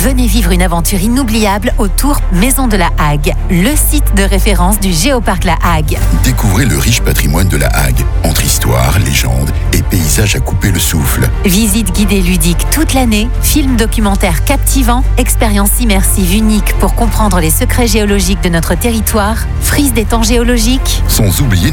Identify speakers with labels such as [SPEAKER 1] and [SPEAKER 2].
[SPEAKER 1] Venez vivre une aventure inoubliable au Tour Maison de la Hague, le site de référence du Géoparc La Hague.
[SPEAKER 2] Découvrez le riche patrimoine de la Hague, entre histoire, légende et paysages à couper le souffle.
[SPEAKER 1] Visite guidée ludique toute l'année, films documentaires captivants, expériences immersives uniques pour comprendre les secrets géologiques de notre territoire, frise des temps géologiques.
[SPEAKER 2] Sans oublier